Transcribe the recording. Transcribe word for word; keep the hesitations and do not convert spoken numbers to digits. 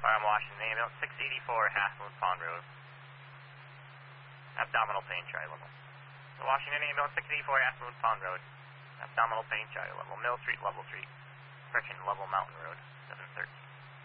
Farm, Washington, ambulance six eighty-four, Hassel Pond Road. Abdominal pain, try level. The Washington ambulance six eighty-four, Hassel Pond Road. Abdominal pain, try level. Mill Street, level three. Friction, level Mountain Road, seven thirteen.